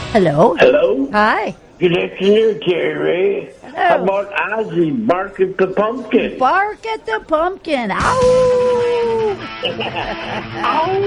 Hello. Hello? Hi. Good afternoon, Terry. Hello. How about Ozzy Bark at the Pumpkin? Bark at the pumpkin. Ow! Ow!